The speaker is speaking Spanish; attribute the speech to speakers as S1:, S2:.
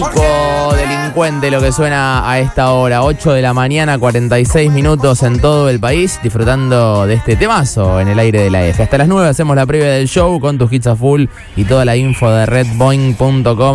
S1: Delincuente lo que suena a esta hora, 8 de la mañana, 46 minutos en todo el país, disfrutando de este temazo en el aire de la F. Hasta las 9 hacemos la previa del show con tus hits a full y toda la info de redboing.com.